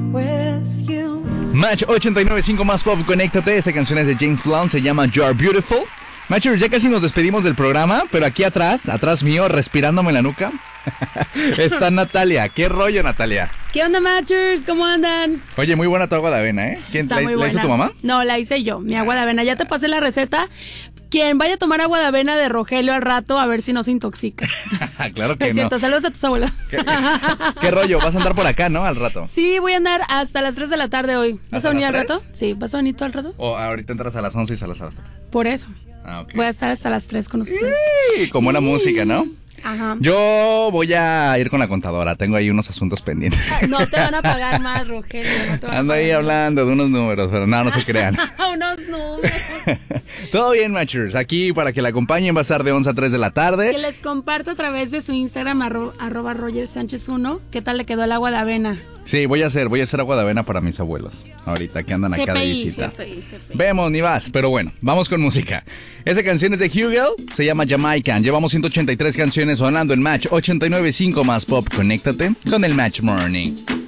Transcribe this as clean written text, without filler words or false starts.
Match 89.5 más pop, conéctate. Esta canción es de James Blunt, se llama You Are Beautiful. Matchers, ya casi nos despedimos del programa, pero aquí atrás mío, respirándome en la nuca, está Natalia. ¿Qué rollo, Natalia? ¿Qué onda, Matchers? ¿Cómo andan? Oye, muy buena tu agua de avena, ¿eh? ¿Quién Está muy buena. ¿La hizo tu mamá? No, la hice yo, mi agua de avena. Ya te pasé la receta. Quien vaya a tomar agua de avena de Rogelio al rato, a ver si no se intoxica. Claro que Es cierto, no. saludos a tus abuelos. ¿Qué rollo? ¿Vas a andar por acá, no? Al rato. Sí, voy a andar hasta las 3 de la tarde hoy. ¿Vas ¿Hasta a venir las al 3? rato? Sí, ¿vas a venir tú al rato? O ahorita entras a las 11 y sales a las 3. Por eso. Ah, ok. Voy a estar hasta las 3 con ustedes. Sí, con buena música, ¿no? Ajá. Yo voy a ir con la contadora, tengo ahí unos asuntos pendientes. No te van a pagar más, Rogelio. No te van a Ando ahí pagar hablando de unos números, pero no se crean. más. Unos números. Todo bien, Matchers. Aquí para que la acompañen va a estar de 11 a 3 de la tarde. Que les comparto a través de su Instagram, arroba RogerSánchez1, qué tal le quedó el agua de avena. Sí, voy a hacer agua de avena para mis abuelos. Ahorita que andan acá de visita. GPI. Vemos, ni vas, pero bueno, vamos con música. Esa canción es de Hugel, se llama Jamaican. Llevamos 183 canciones sonando en Match 89.5 más pop. Conéctate con el Match Morning.